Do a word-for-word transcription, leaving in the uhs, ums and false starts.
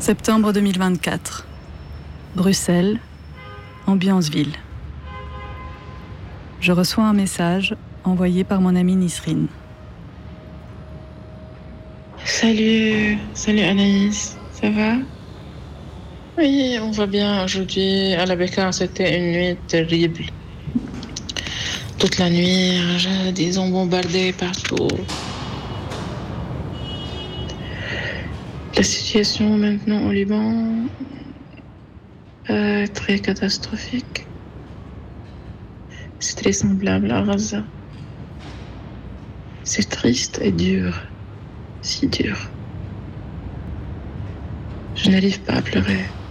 Septembre deux mille vingt-quatre. Bruxelles, ambiance ville. Je reçois un message envoyé par mon amie Nisrine. Salut, salut Anaïs, ça va? Oui, on va bien aujourd'hui. À la Bécane, c'était une nuit terrible. Toute la nuit, ils ont bombardé partout. La situation maintenant au Liban est très catastrophique. C'est très semblable à Gaza. C'est triste et dur, si dur. Je n'arrive pas à pleurer.